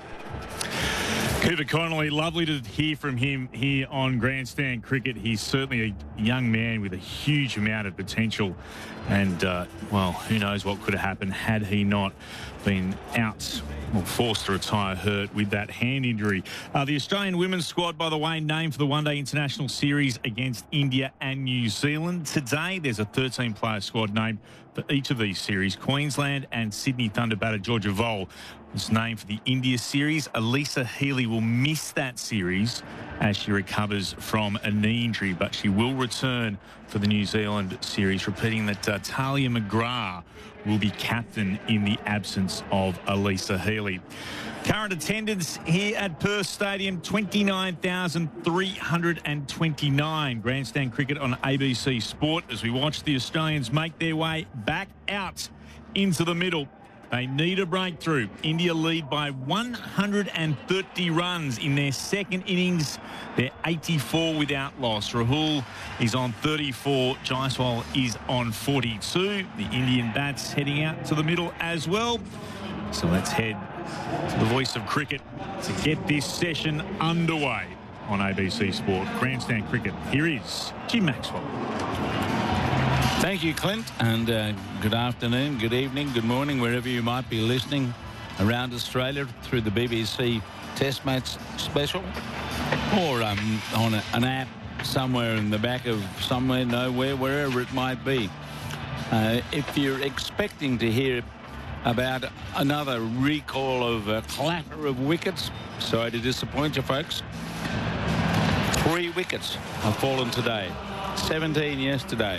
Cooper Connolly, lovely to hear from him here on Grandstand Cricket. He's certainly a young man with a huge amount of potential. And, uh, well, who knows what could have happened had he not been out or forced to retire hurt with that hand injury. Uh, the Australian women's squad, by the way, named for the one-day international series against India and New Zealand. Today, there's a thirteen-player squad named for each of these series. Queensland and Sydney Thunder batter Georgia Vole was named for the India series. Elisa Healy will miss that series as she recovers from a knee injury, but she will return for the New Zealand series, repeating that uh, Talia McGrath will be captain in the absence of Elisa Healy. Current attendance here at Perth Stadium, twenty-nine thousand three hundred twenty-nine. Grandstand Cricket on A B C Sport as we watch the Australians make their way back out into the middle. They need a breakthrough. India lead by one hundred thirty runs in their second innings. They're eighty-four without loss. Rahul is on thirty-four. Jaiswal is on forty-two. The Indian bats heading out to the middle as well. So let's head to the voice of cricket to get this session underway on A B C Sport. Grandstand Cricket. Here is Jim Maxwell. Thank you, Clint, and uh, good afternoon, good evening, good morning, wherever you might be listening around Australia through the B B C Test Match special, or um, on a, an app somewhere in the back of somewhere, nowhere, wherever it might be. Uh, if you're expecting to hear about another recall of a clatter of wickets, sorry to disappoint you folks, three wickets have fallen today, seventeen yesterday.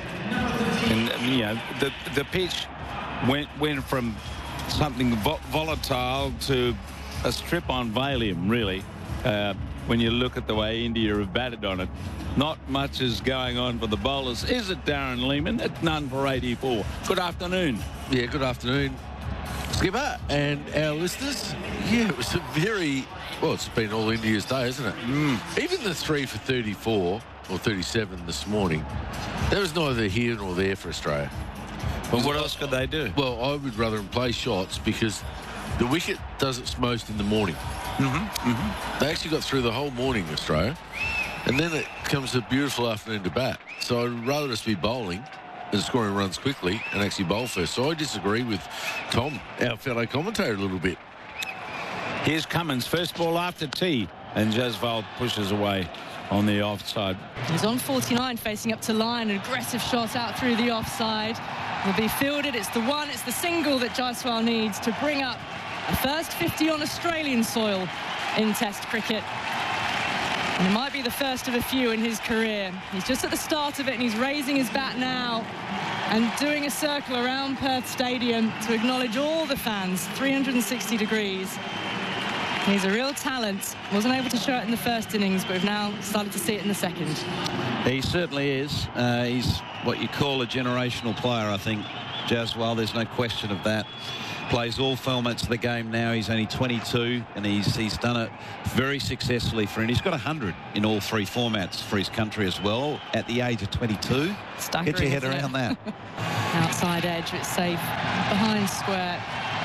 And, you know, the, the pitch went went from something vo volatile to a strip-on Valium, really, uh, when you look at the way India have batted on it. Not much is going on for the bowlers. Is it, Darren Lehman? It's none for eighty-four. Good afternoon. Yeah, good afternoon, Skipper, and our listeners. Yeah, it was a very, well, it's been all India's day, isn't it? Mm. Even the three for thirty-four, or thirty-seven this morning, that was neither here nor there for Australia. But what else could they do? Well, I would rather them play shots, because the wicket does its most in the morning. Mm-hmm. Mm-hmm. They actually got through the whole morning, Australia, and then it comes a beautiful afternoon to bat. So I'd rather us be bowling and scoring runs quickly and actually bowl first. So I disagree with Tom, our fellow commentator, a little bit. Here's Cummins, first ball after tee, and Jaswal pushes away on the offside. He's on forty-nine, facing up to line. An aggressive shot out through the offside. Will be fielded. It's the one, it's the single that Jaiswal needs to bring up a first fifty on Australian soil in Test cricket. And it might be the first of a few in his career. He's just at the start of it, and he's raising his bat now and doing a circle around Perth Stadium to acknowledge all the fans, three hundred sixty degrees. He's a real talent. Wasn't able to show it in the first innings, but we've now started to see it in the second. He certainly is. Uh, he's what you call a generational player, I think, Jaswal. There's no question of that. Plays all formats of the game now. He's only twenty-two, and he's he's done it very successfully for him. He's got one hundred in all three formats for his country as well at the age of twenty-two. Staggering, Get your head isn't around it? that. Outside edge, it's safe behind square.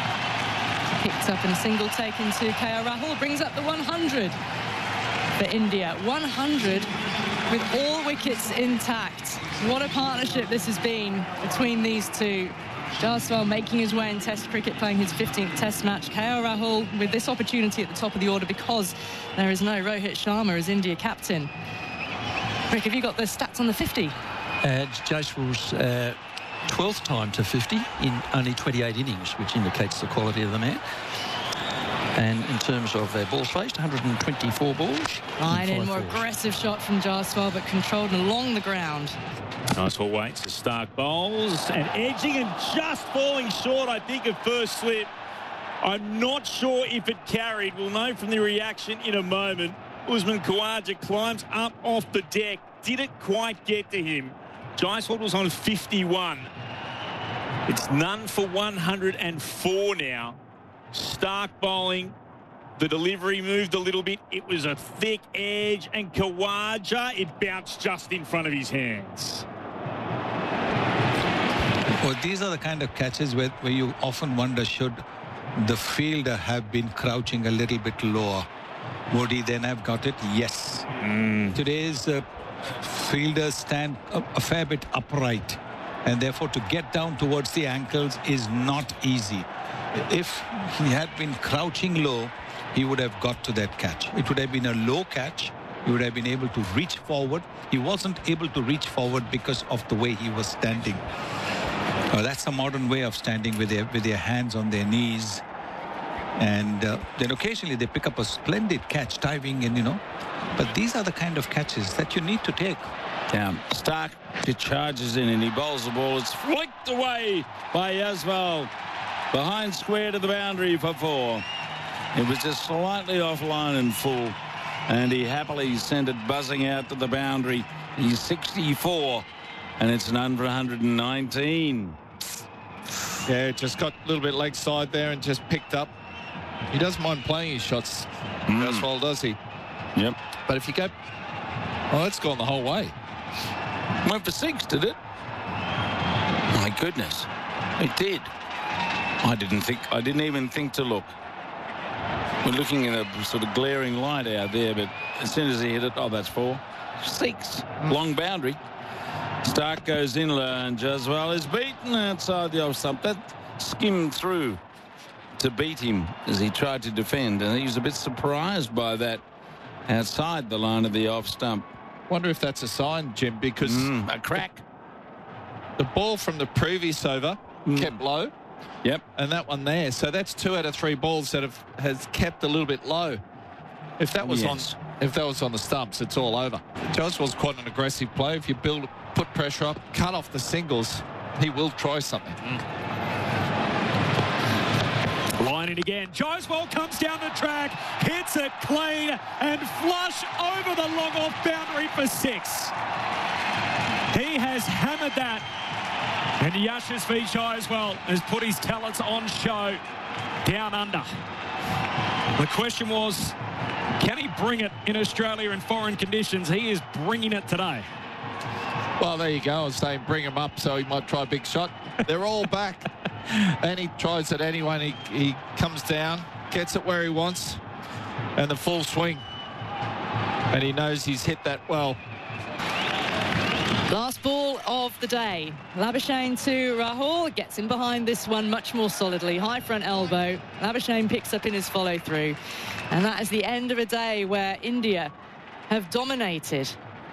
Picked up in a single taken to K L Rahul. Brings up the one hundred for India. one hundred with all wickets intact. What a partnership this has been between these two. Jaiswal making his way in Test cricket, playing his fifteenth Test match. K L Rahul with this opportunity at the top of the order because there is no Rohit Sharma as India captain. Rick, have you got the stats on the fifty? Uh, Jaiswal's uh, twelfth time to fifty in only twenty-eight innings, which indicates the quality of the man. And in terms of uh, balls faced, one hundred twenty-four balls. Right in, more aggressive shot from Jaiswal, but controlled along the ground. Jaiswal waits as Stark bowls and edging and just falling short, I think, of first slip. I'm not sure if it carried. We'll know from the reaction in a moment. Usman Khawaja climbs up off the deck. Didn't quite get to him. Jaiswal was on fifty-one. It's none for one hundred four now. Stark bowling. The delivery moved a little bit. It was a thick edge, and Khawaja, it bounced just in front of his hands. Well, these are the kind of catches where, where you often wonder, should the fielder have been crouching a little bit lower? Would he then have got it? Yes. Mm. Today's uh, fielders stand a, a fair bit upright, and therefore to get down towards the ankles is not easy. If he had been crouching low, he would have got to that catch. It would have been a low catch. He would have been able to reach forward. He wasn't able to reach forward because of the way he was standing. Uh, that's a modern way of standing with their with their hands on their knees. And uh, then occasionally they pick up a splendid catch, diving in, you know. But these are the kind of catches that you need to take. Yeah, Stark charges in and he bowls the ball. It's flicked away by Jaiswal. Behind square to the boundary for four. It was just slightly offline and full, and he happily sent it buzzing out to the boundary. He's sixty-four, and it's none for one hundred nineteen. Yeah, just got a little bit leg side there and just picked up. He doesn't mind playing his shots Mm. as well, does he? Yep. But if you go... Oh, it's gone the whole way. Went for six, did it? My goodness. It did. I didn't think, I didn't even think to look. We're looking at a sort of glaring light out there, but as soon as he hit it, oh, that's four. Six. Long boundary. Stark goes in low, and Jaiswal is beaten outside the off stump. That skimmed through to beat him as he tried to defend, and he was a bit surprised by that outside the line of the off stump. Wonder if that's a sign, Jim, because... Mm, a crack. The ball from the previous over mm. kept low. Yep. And that one there. So that's two out of three balls that have has kept a little bit low. If that was yes. on if that was on the stumps, it's all over. Jaiswal's quite an aggressive player. If you build put pressure up, cut off the singles, he will try something. Mm. Line it again. Jaiswal comes down the track, hits it clean and flush over the long off boundary for six. He has hammered that. And Yashasvi Jaiswal has put his talents on show down under. The question was, can he bring it in Australia in foreign conditions? He is bringing it today. Well, there you go. I was saying bring him up so he might try a big shot. They're all back. And he tries it anyway. And he, he comes down, gets it where he wants, and the full swing. And he knows he's hit that well. Last ball of the day. Labuschagne to Rahul. Gets in behind this one much more solidly. High front elbow. Labuschagne picks up in his follow-through. And that is the end of a day where India have dominated.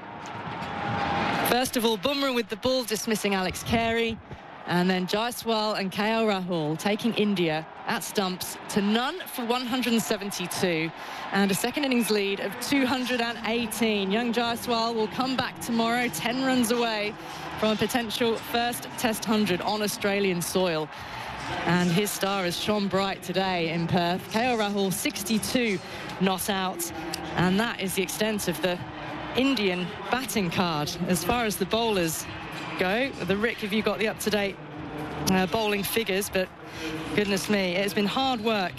First of all, Bumrah with the ball, dismissing Alex Carey. And then Jaiswal and K L Rahul taking India at stumps to none for one hundred seventy-two and a second innings lead of two hundred eighteen. Young Jaiswal will come back tomorrow, ten runs away from a potential first Test one hundred on Australian soil. And his star has shone bright today in Perth. K L Rahul, sixty-two not out. And that is the extent of the Indian batting card. As far as the bowlers go, the Rick, have you got the up-to-date uh, bowling figures? But goodness me, it's been hard work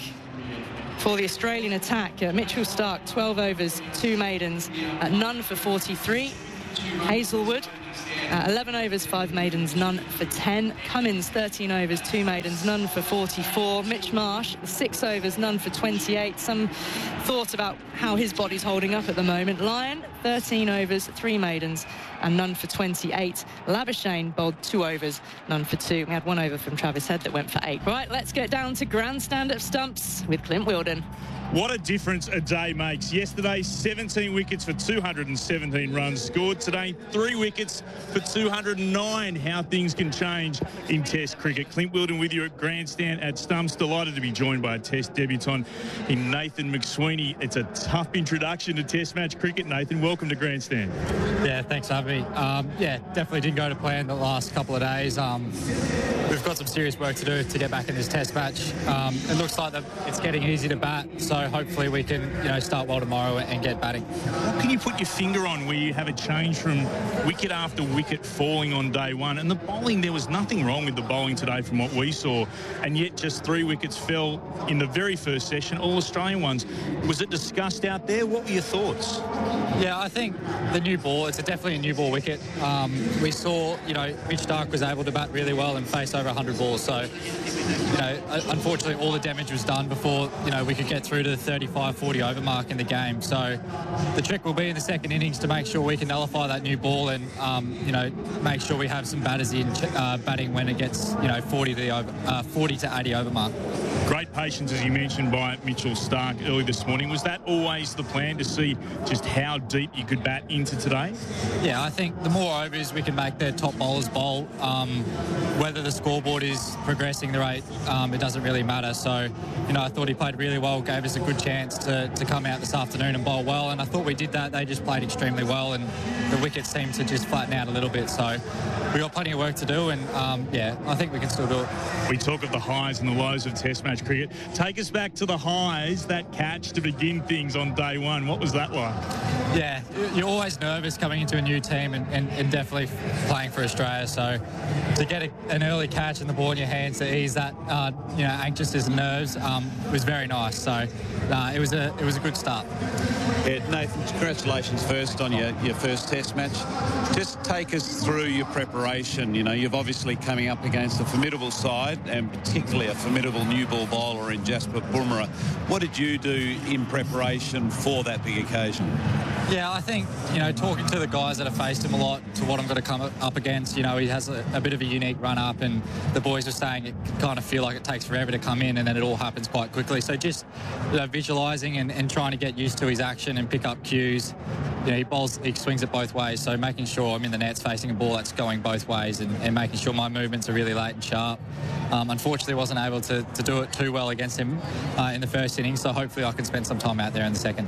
for the Australian attack. Uh, Mitchell Starc, twelve overs, two maidens, uh, none for forty-three. Hazelwood, uh, eleven overs, five maidens, none for ten. Cummins, thirteen overs, two maidens, none for forty-four. Mitch Marsh, six overs, none for twenty-eight. Some thought about how his body's holding up at the moment. Lyon, thirteen overs, three maidens, and none for twenty-eight. Labuschagne bowled two overs, none for two. We had one over from Travis Head that went for eight. Right, let's get down to grandstand of stumps with Clint Wilden. What a difference a day makes. Yesterday, seventeen wickets for two hundred seventeen runs scored. Today, three wickets for two hundred nine. How things can change in Test cricket. Clint Wilden with you at grandstand at stumps. Delighted to be joined by a Test debutant in Nathan McSweeney. It's a tough introduction to Test match cricket. Nathan, welcome to grandstand. Yeah, thanks for having me. Um, yeah, definitely didn't go to plan the last couple of days. Um, we've got some serious work to do to get back in this Test match. Um, it looks like that it's getting easy to bat, so hopefully we can, you know, start well tomorrow and get batting. What can you put your finger on where you have a change from wicket after wicket falling on day one? And the bowling, there was nothing wrong with the bowling today from what we saw, and yet just three wickets fell in the very first session, all Australian ones. Was it discussed out there? What were your thoughts? Yeah, I think the new ball, it's a definitely a new ball wicket. Um, we saw, you know, Mitch Starc was able to bat really well and face over one hundred balls. So, you know, unfortunately all the damage was done before, you know, we could get through to the thirty-five forty over mark in the game. So the trick will be in the second innings to make sure we can nullify that new ball and, um, you know, make sure we have some batters in uh, batting when it gets, you know, forty to the over, uh, forty to eighty over mark. Great patience, as you mentioned, by Mitchell Starc early this morning. Was that always the plan, to see just how deep you could bat into today? Yeah, I think the more overs we can make the top bowlers bowl, um, whether the scoreboard is progressing the rate, um, it doesn't really matter. So, you know, I thought he played really well, gave us a good chance to, to come out this afternoon and bowl well, and I thought we did that. They just played extremely well, and the wickets seemed to just flatten out a little bit. So we got plenty of work to do, and um, yeah, I think we can still do it. We talk of the highs and the lows of Test match cricket. Take us back to the highs, that catch to begin things on day one. What was that like? Yeah, you're always nervous coming into a new team and, and, and definitely playing for Australia. So to get a, an early catch and the ball in your hands to ease that, uh, you know, anxiousness and nerves um, was very nice. So uh, it was a it was a good start. Yeah, Nathan, congratulations first on your, your first Test match. Just take us through your preparation. You know, you've obviously coming up against a formidable side, and particularly a formidable new ball bowler in Jasprit Bumrah. What did you do in preparation for that big occasion? Yeah, I think, you know, talking to the guys that have faced him a lot, to what I'm going to come up against, you know, he has a, a bit of a unique run-up, and the boys were saying it can kind of feel like it takes forever to come in and then it all happens quite quickly. So just, you know, visualising and, and trying to get used to his action and pick up cues. You know, he bowls, he swings it both ways, so making sure I'm in the nets facing a ball that's going both ways, and, and making sure my movements are really late and sharp. Um, unfortunately, wasn't able to, to do it too well against him uh, in the first innings, so hopefully I can spend some time out there in the second.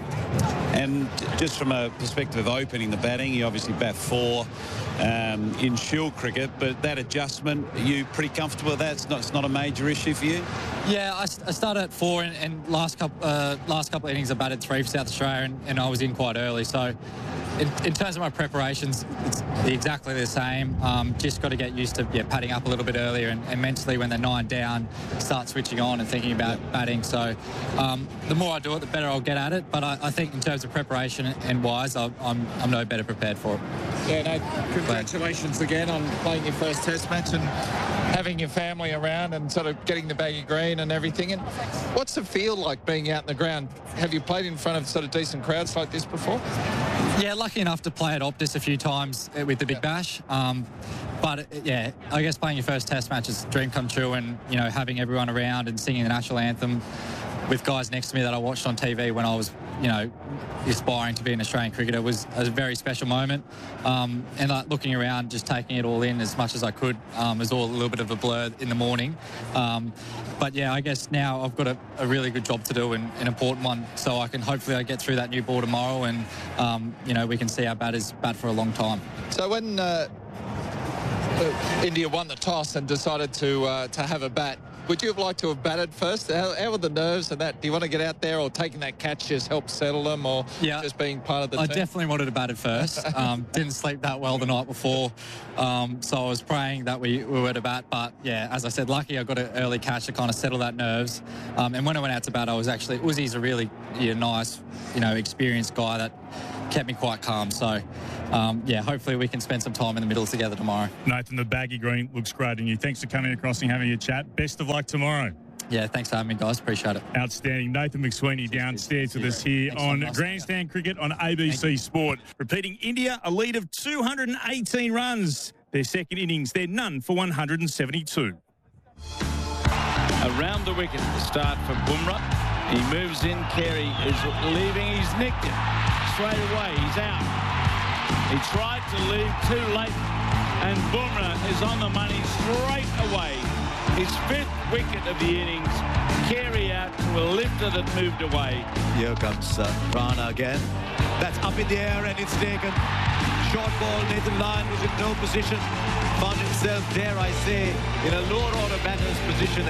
And just from a perspective of opening the batting, you obviously bat four um, in Shield cricket, but that adjustment, are you pretty comfortable with that? It's not, it's not a major issue for you? Yeah, I, I started at four, and, and last couple uh, last couple of innings I batted three for South Australia, and, and I was in quite early. So in, in terms of my preparations, it's exactly the same. Um, just got to get used to yeah, padding up a little bit earlier, and, and mentally when they're nine down, start switching on and thinking about batting. So um, the more I do it, the better I'll get at it. But I, I think in terms of preparation and wise, I, I'm I'm no better prepared for it. Yeah, no, congratulations again on playing your first Test match and having your family around and sort of getting the baggy green and everything. And what's the feel like being out in the ground? Have you played in front of sort of decent crowds like this before? Yeah, lucky enough to play at Optus a few times with the Big Bash. Um, but, yeah, I guess playing your first Test match is a dream come true, and, you know, having everyone around and singing the national anthem with guys next to me that I watched on T V when I was, you know, aspiring to be an Australian cricketer was a very special moment. Um, and like, looking around, just taking it all in as much as I could, um, was all a little bit of a blur in the morning. Um, but yeah, I guess now I've got a, a really good job to do, and an important one, so I can hopefully I get through that new ball tomorrow, and um, you know, we can see our batters bat for a long time. So when uh, uh, India won the toss and decided to uh, to have a bat, would you have liked to have batted first? How, how were the nerves and that? Do you want to get out there, or taking that catch just help settle them, or yeah, just being part of the I team? definitely wanted to bat it first. Um, didn't sleep that well the night before, um, so I was praying that we, we were to bat. But yeah, as I said, lucky I got an early catch to kind of settle that nerves. Um, and when I went out to bat, I was actually Uzi's a really yeah, nice, you know, experienced guy that kept me quite calm. So um, yeah, hopefully we can spend some time in the middle together tomorrow. Nathan, the baggy green looks great on you. Thanks for coming across and having a chat. Best of luck tomorrow. Yeah, thanks for having me, guys. Appreciate it. Outstanding. Nathan McSweeney downstairs with us here Thanks, on nice. Grandstand Cricket on A B C Sport. Repeating, India, a lead of two hundred eighteen runs. Their second innings, they're none for one hundred seventy-two. Around the wicket to start for Bumrah. He moves in. Carey is leaving. He's nicked it. Straight away, he's out. He tried to leave too late, and Bumrah is on the money straight away. His fifth wicket of the innings. Carey out to a lifter that moved away. Here comes uh, Rana again. That's up in the air and it's taken. Short ball, Nathan Lyon was in no position. Found himself, dare I say, in a lower order batter's position.